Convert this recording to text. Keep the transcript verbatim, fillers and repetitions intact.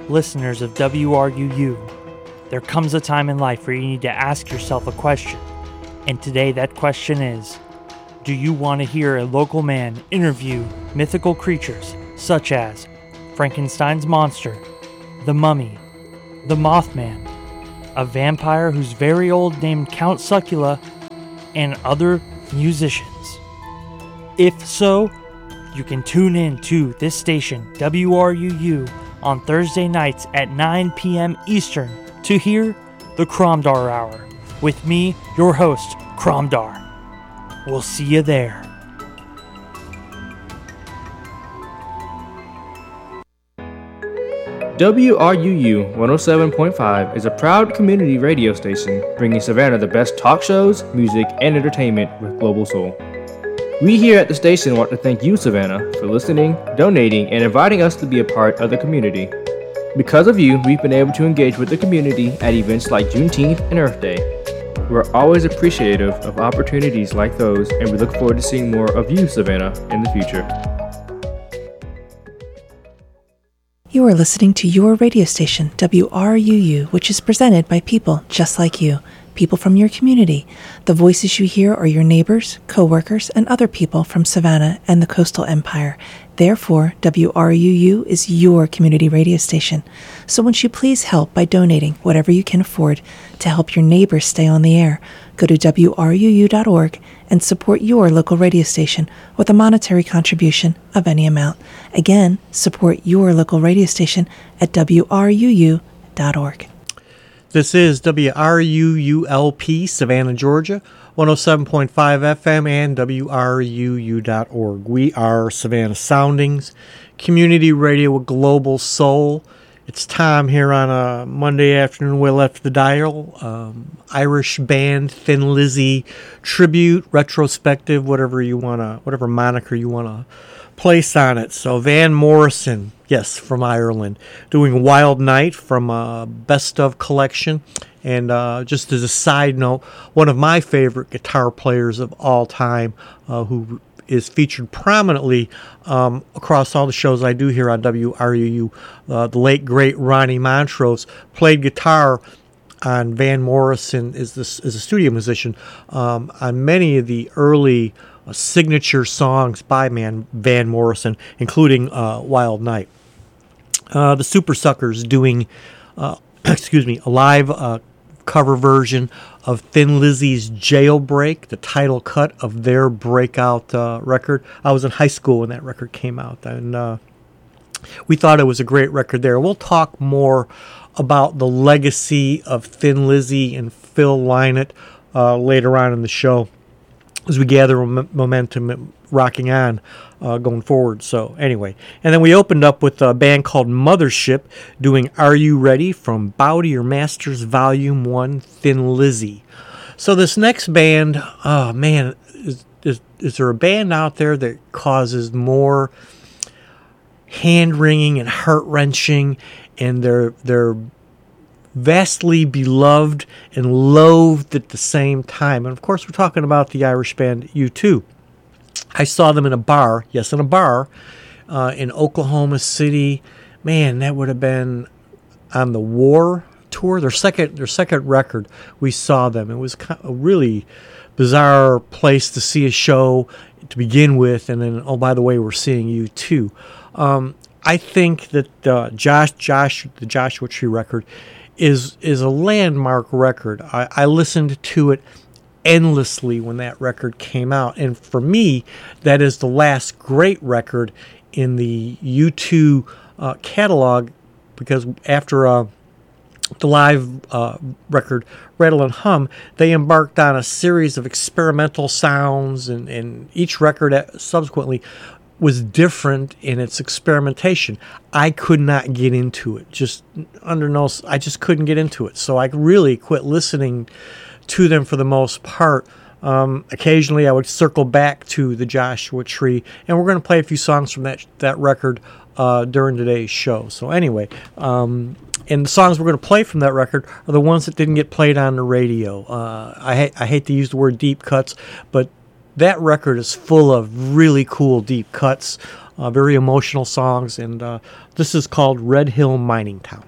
listeners of W R U U. There comes a time in life where you need to ask yourself a question. And today that question is, do you want to hear a local man interview mythical creatures such as Frankenstein's monster, the mummy, the Mothman, a vampire who's very old named Count Succula, and other musicians? If so, you can tune in to this station, W R U U, on Thursday nights at nine p.m. Eastern to hear the Cromdar Hour with me, your host, Cromdar. We'll see you there. W R U U one oh seven point five is a proud community radio station bringing Savannah the best talk shows, music, and entertainment with Global Soul. We here at the station want to thank you, Savannah, for listening, donating, and inviting us to be a part of the community. Because of you, we've been able to engage with the community at events like Juneteenth and Earth Day. We're always appreciative of opportunities like those, and we look forward to seeing more of you, Savannah, in the future. You are listening to your radio station, W R U U, which is presented by people just like you, people from your community. The voices you hear are your neighbors, co-workers, and other people from Savannah and the Coastal Empire. Therefore, W R U U is your community radio station. So won't you please help by donating whatever you can afford to help your neighbors stay on the air? Go to W R U U dot org and support your local radio station with a monetary contribution of any amount. Again, support your local radio station at W R U U dot org. This is W R U U L P, Savannah, Georgia, one oh seven point five F M and W R U U dot org. We are Savannah Soundings, community radio with Global Soul. It's time here on a Monday afternoon. We left the dial. Um, Irish band, Thin Lizzy tribute, retrospective, whatever you wanna, whatever moniker you wanna place on it. So Van Morrison, yes, from Ireland, doing Wild Night from a Best Of collection. And uh, just as a side note, one of my favorite guitar players of all time, uh, who is featured prominently um, across all the shows I do here on W R U U, uh, the late great Ronnie Montrose, played guitar on Van Morrison, is this is a studio musician um, on many of the early uh, signature songs by Man Van Morrison, including uh, Wild Night. Uh, the Super Suckers doing, uh, excuse me, a live uh, cover version of Thin Lizzy's Jailbreak, the title cut of their breakout uh, record. I was in high school when that record came out, and uh, we thought it was a great record there. We'll talk more about the legacy of Thin Lizzy and Phil Lynott uh, later on in the show as we gather m- momentum rocking on uh, going forward. So anyway, and then we opened up with a band called Mothership doing Are You Ready from Bow to Your Masters Volume one, Thin Lizzy. So this next band, oh man, is, is, is there a band out there that causes more hand-wringing and heart-wrenching, and they're, they're vastly beloved and loathed at the same time? And of course we're talking about the Irish band U two. I saw them in a bar, yes, in a bar, uh, in Oklahoma City. Man, that would have been on the War tour, their second, their second record. We saw them. It was a really bizarre place to see a show to begin with, and then, oh, by the way, we're seeing U two. Um, I think that uh, Josh, Josh, the Joshua Tree record is is a landmark record. I, I listened to it endlessly when that record came out, and for me, that is the last great record in the U two uh, catalog, because after uh, the live uh, record Rattle and Hum, they embarked on a series of experimental sounds, and, and each record subsequently was different in its experimentation. I could not get into it. Just under no, I just couldn't get into it. So I really quit listening to them for the most part. Um, occasionally I would circle back to the Joshua Tree, and we're going to play a few songs from that that record uh, during today's show. So anyway, um, and the songs we're going to play from that record are the ones that didn't get played on the radio. Uh, I, ha- I hate to use the word deep cuts, but that record is full of really cool deep cuts, uh, very emotional songs, and uh, this is called Red Hill Mining Town.